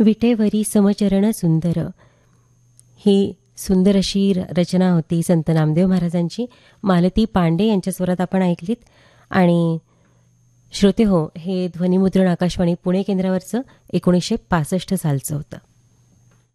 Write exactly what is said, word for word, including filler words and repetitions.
विटेवरी समचरण सुंदर, ही सुंदर अशी र- रचना होती संत नामदेव महाराजांची. मालती पांडे यांच्या स्वरात आपण ऐकलीत. आणि श्रोते हो, हे ध्वनिमुद्रण आकाशवाणी पुणे केंद्रावरचं एकोणीसशे पासष्ट सालचं होतं.